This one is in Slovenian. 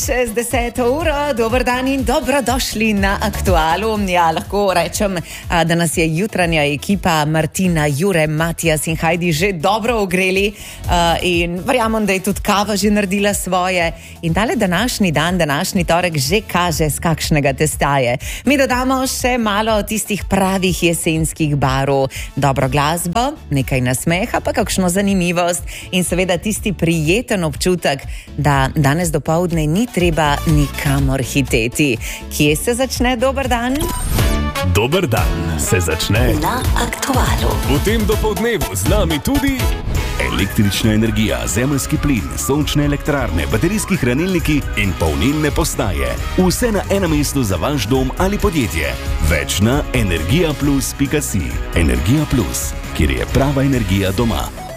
Čez 10. uro, dober dan in dobrodošli na Aktualu. Ja, lahko rečem, da nas je jutranja ekipa Martina, Jure, Matijas in Hajdi že dobro ogreli in verjamem, da je tudi kava že naredila svoje. In tale današnji dan, današnji torek že kaže, z kakšnega testa je. Mi dodamo še malo tistih pravih jesenskih barv, dobro glasbo, nekaj nasmeha, pa kakšno zanimivost in seveda tisti prijeten občutek, da danes dopoldne ni treba nikamor hiteti. Kje se začne dober dan? Dober dan se začne na Aktualu. V tem dopoldnevu z nami tudi električna energija, zemeljski plin, sončne elektrarne, baterijski hranilniki in polnilne postaje. Vse na enem mestu za vaš dom ali podjetje. Več na energijaplus.si. Energija Plus, kjer je prava energija doma.